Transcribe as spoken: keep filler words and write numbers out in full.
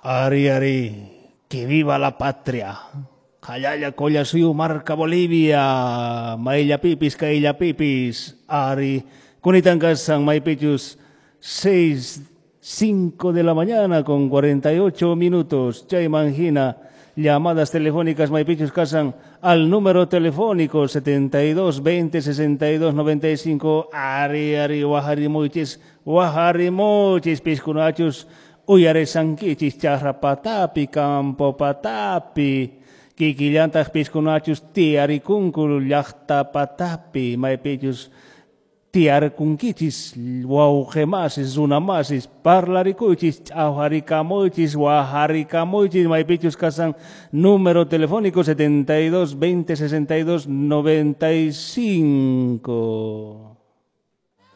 Ari, ari, que viva la patria. Callaya colla suyu marca Bolivia. Mailla pipis, cailla pipis. Ari, cunitangas San Maipichus, seis, cinco de la mañana con cuarenta y ocho minutos. Ya imagina, llamadas telefónicas Maipichus casan al número telefónico setenta y dos veinte sesenta y dos noventa y cinco. Ari, ari, wahari muchis, wahari muchis piscunachus. Uyare sankichis charra patapi, campo patapi, kikillantas piscunachus tiari kunkul llaqta patapi, maipichus tiar kunkichis, wauhemasis, zunamasis, parlarikuchis, auharikamuchis, waharikamuchis, maipichus casan número telefónico setenta y dos veinte sesenta y dos noventa y cinco.